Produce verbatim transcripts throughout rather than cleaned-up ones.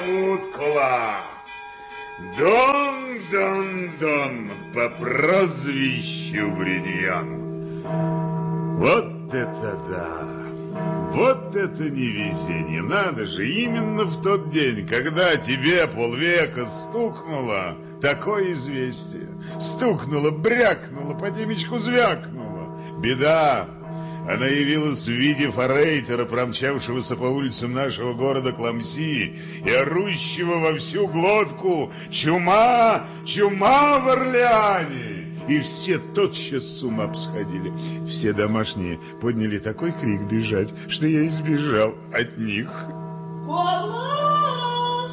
зовут Кла. Дон, Дон, Дон, по прозвищу Бриньян. Вот это да! Вот это невезение! Надо же, именно в тот день, когда тебе полвека стукнуло такое известие. Стукнуло, брякнуло, по темечку звякнуло. Беда! Она явилась в виде форейтера, промчавшегося по улицам нашего города Кламси и орущего во всю глотку: «Чума! Чума в Орлеане!» И все тотчас с ума посходили. Все домашние подняли такой крик бежать, что я избежал от них. Кола!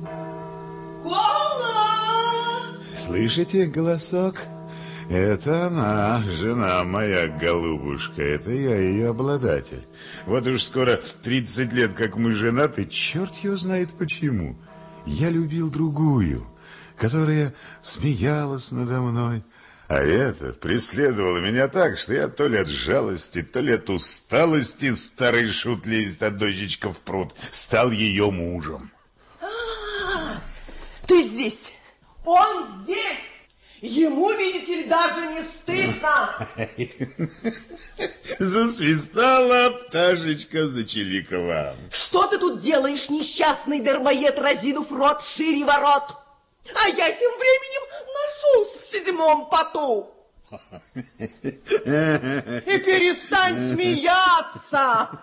Кола! Слышите голосок? Это она, жена моя, голубушка, это я ее обладатель. Вот уж скоро тридцать лет, как мы женаты, черт его знает почему. Я любил другую, которая смеялась надо мной, а эта преследовала меня так, что я то ли от жалости, то ли от усталости, старый шут лезет от дождичка в пруд, стал ее мужем. А, ты здесь, он здесь. Ему, видите ли, даже не стыдно. Засвистала пташечка, зачиликала. Что ты тут делаешь, несчастный дармоед, разинув рот шире ворот? А я тем временем ношусь в седьмом поту. И перестань смеяться.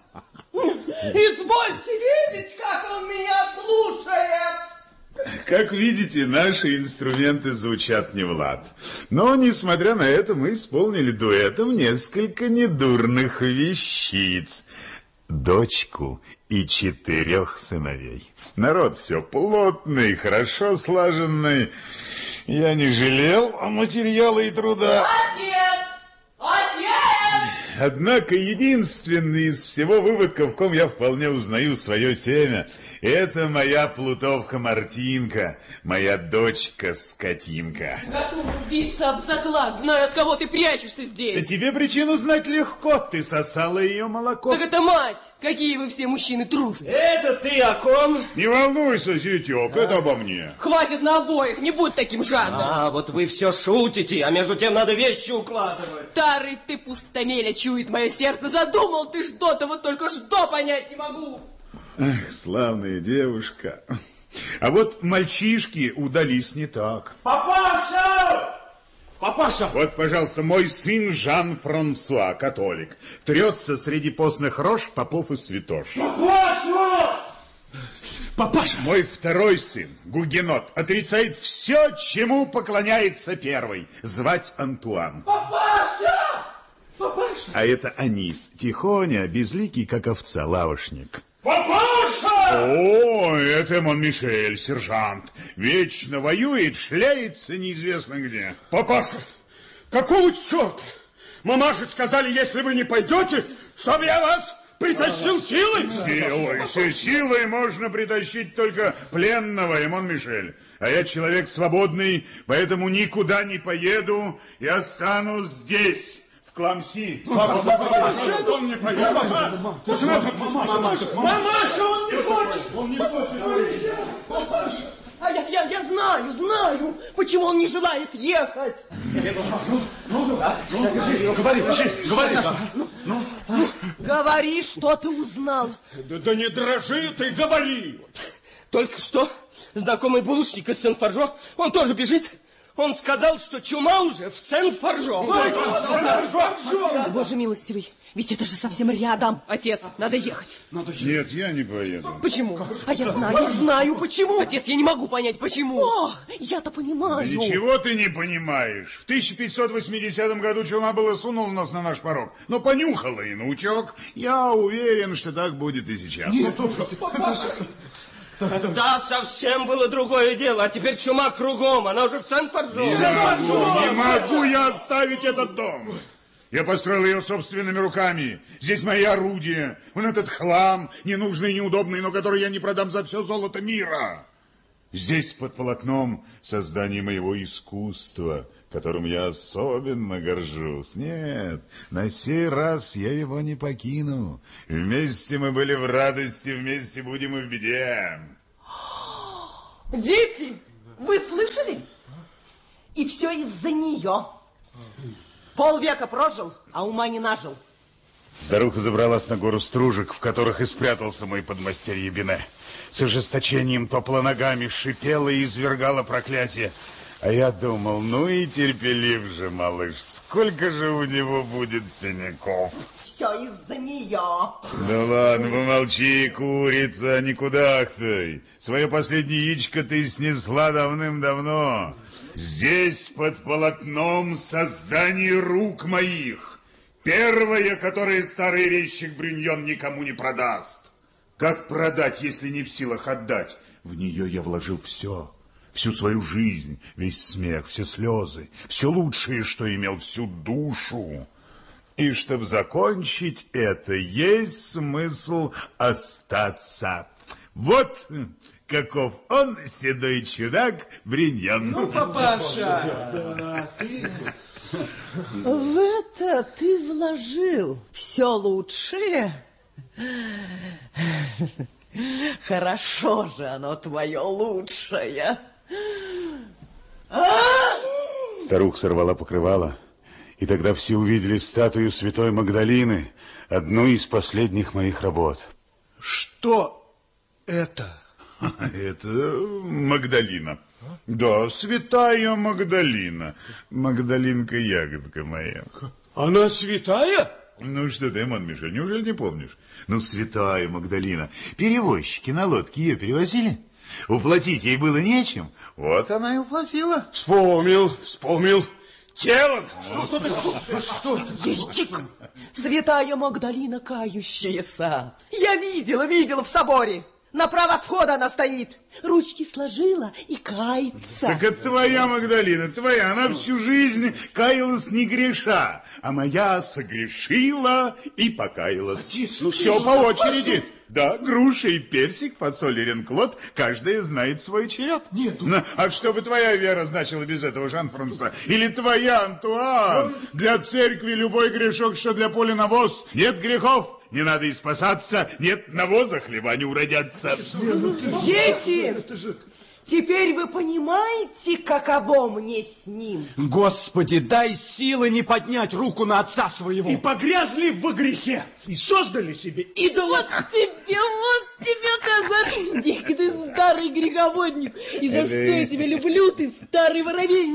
Извольте видеть, как он меня слушает. Как видите, наши инструменты звучат не в лад. Но, несмотря на это, мы исполнили дуэтом несколько недурных вещиц. Дочку и четырех сыновей. Народ все плотный, хорошо слаженный. Я не жалел материала и труда. Отец! Отец! Однако единственный из всего выводка, в ком я вполне узнаю свое семя, это моя плутовка Мартинка, моя дочка-скотинка. Готов убиться об заклад, знаю, от кого ты прячешься здесь. Да тебе причину знать легко, ты сосала ее молоко. Так это мать! Какие вы все мужчины трусные. Это ты о ком? Не волнуйся, зятек, а? Это обо мне. Хватит на обоих, не будь таким жадным. А, вот вы все шутите, а между тем надо вещи укладывать. Старый ты пустомеля, чует мое сердце. Задумал ты что-то, вот только что понять не могу. Эх, славная девушка. А вот мальчишки удались не так. Папаша! Папаша! Вот, пожалуйста, мой сын Жан-Франсуа, католик. Трется среди постных рож попов и святош. Папаша! Папаша! Мой второй сын, гугенот, отрицает все, чему поклоняется первый. Звать Антуан. Папаша! Папаша! А это Анис, тихоня, безликий, как овца, лавошник. Папаша! О, это Монмишель, сержант. Вечно воюет, шляется неизвестно где. Папаша, какого черта? Мамаши сказали, если вы не пойдете, чтобы я вас притащил силой. Силой, все силой можно притащить только пленного, Эмон Мишель. А я человек свободный, поэтому никуда не поеду и останусь здесь. Кламси. Мамаша, он не поедет. Мамаша, он не хочет. Он не хочет. Папаша. А я, я, я знаю, знаю, почему он не желает ехать. Ну, говори, говори. Говори, что ты узнал. Да, да не дрожи ты, говори. Только что знакомый булочник из Сен-Форжо, он тоже бежит. Он сказал, что чума уже в Сен-Форжо. Боже милостивый, ведь это же совсем рядом. Отец, надо ехать. Нет, я не поеду. Почему? А я знаю, знаю, почему. Отец, я не могу понять, почему. О, я-то понимаю. Да ничего ты не понимаешь. В тысяча пятьсот восьмидесятом году чума была сунула нос на наш порог, но понюхала и научок. Я уверен, что так будет и сейчас. Нет, папаша. Да, совсем было другое дело, а теперь чума кругом, она уже в Сен-Форжо. Не могу, не могу я оставить этот дом. Я построил ее собственными руками. Здесь мои орудия. Вон этот хлам, ненужный и неудобный, но который я не продам за все золото мира. Здесь под полотном создание моего искусства, которым я особенно горжусь. Нет, на сей раз я его не покину. Вместе мы были в радости, вместе будем и в беде. Дети, вы слышали? И все из-за нее. Полвека прожил, а ума не нажил. Старуха забралась на гору стружек, в которых и спрятался мой подмастерье Бине. С ожесточением топла ногами, шипела и извергала проклятие. А я думал, ну и терпелив же, малыш, сколько же у него будет синяков. Все из-за нее. Да ладно, помолчи, курица, не кудахтай. Свое последнее яичко ты снесла давным-давно. Здесь, под полотном, создание рук моих. Первое, которое старый резчик Бриньон никому не продаст. Как продать, если не в силах отдать? В нее я вложил все. Всю свою жизнь, весь смех, все слезы, все лучшее, что имел, всю душу. И чтобы закончить это, есть смысл остаться. Вот каков он, седой чудак Бриньон. Ну, папаша! Да, ты... В это ты вложил все лучшее. Хорошо же оно твое лучшее. Старуха сорвала покрывало, и тогда все увидели статую святой Магдалины, одну из последних моих работ. Что это? Это Магдалина. А? Да, святая Магдалина. Магдалинка-ягодка моя. Она святая? Ну что ты, Мон-Мишель, неужели не помнишь? Ну, святая Магдалина. Перевозчики на лодке ее перевозили. Уплатить ей было нечем. Вот она и уплатила. Вспомнил, вспомнил. Телом. Что ты? Что? Ездик. Святая Магдалина кающаяся. Я видела, видела в соборе. Направо от входа она стоит. Ручки сложила и кается. Так это твоя Магдалина, твоя. Она всю жизнь каялась не греша. А моя согрешила и покаялась. Ну, все по очереди. Да, груша и персик, фасоль и ренклот, каждая знает свой черед. Нет. Ну, а что бы твоя вера значила без этого, Жан-Франсуа? Или твоя, Антуан? Для церкви любой грешок, что для поля навоз. Нет грехов, не надо и спасаться. Нет навоза, хлеба не уродятся. Дети! Теперь вы понимаете, каково мне с ним? Господи, дай силы не поднять руку на отца своего. И погрязли во грехе. И создали себе идола. Вот тебе, вот тебе казарник, ты старый греховодник. И за что я тебя люблю, ты старый воробей.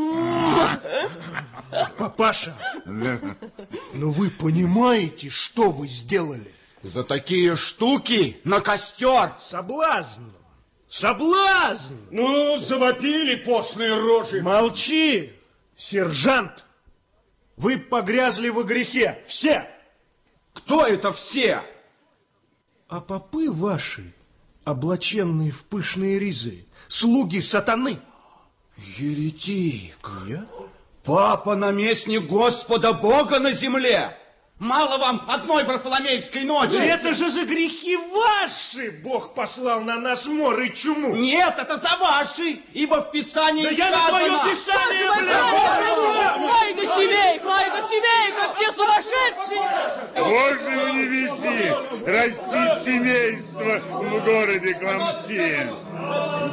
Папаша, но вы понимаете, что вы сделали? За такие штуки на костер. Соблазн. Соблазн! Ну, завопили постные рожи. Молчи, сержант! Вы погрязли во грехе, все! Кто это все? А попы ваши, облаченные в пышные ризы, слуги сатаны. Еретик. Я? Папа наместник Господа Бога на земле. Мало вам одной Варфоломеевской ночи. Это же за грехи ваши Бог послал на нас мор и чуму. Нет, это за ваши, ибо в Писании да сказано... я на твое Писание, бля! Флайга семей, флайга семей, как все сумасшедшие! Боже, не виси! Растить семейство в городе Кламси.